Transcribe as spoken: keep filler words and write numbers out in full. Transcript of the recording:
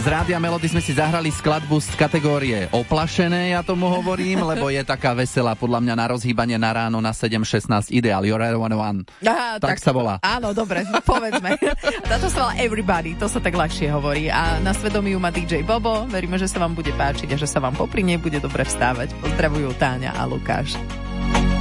Rádia Melody sme si zahrali skladbu z kategórie oplašené, ja tomu hovorím, lebo je taká veselá, podľa mňa na rozhýbanie na ráno na sedem šestnásť Ideal, You're one one. Aha, tak, tak sa volá. Áno, dobre, povedzme. Táto sa volá Everybody, to sa tak ľahšie hovorí. A na svedomí má dý džej Bobo, veríme, že sa vám bude páčiť a že sa vám popri nej bude dobre vstávať. Pozdravujú Táňa a Lukáš.